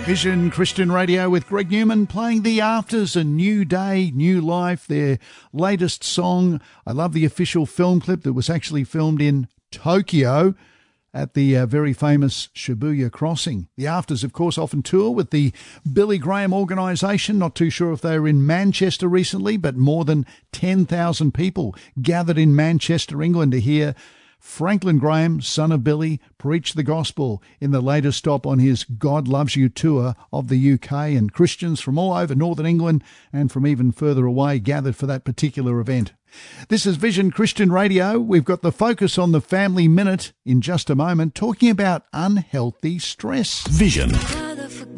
Vision Christian Radio with Greg Newman playing The Afters, A New Day, New Life, their latest song. I love the official film clip that was actually filmed in Tokyo at the very famous Shibuya Crossing. The Afters, of course, often tour with the Billy Graham organisation. Not too sure if they were in Manchester recently, but more than 10,000 people gathered in Manchester, England to hear Franklin Graham, son of Billy, preach the gospel in the latest stop on his God Loves You tour of the UK, and Christians from all over northern England and from even further away gathered for that particular event. This is Vision Christian Radio. We've got the focus on the Family Minute in just a moment, talking about unhealthy stress. Vision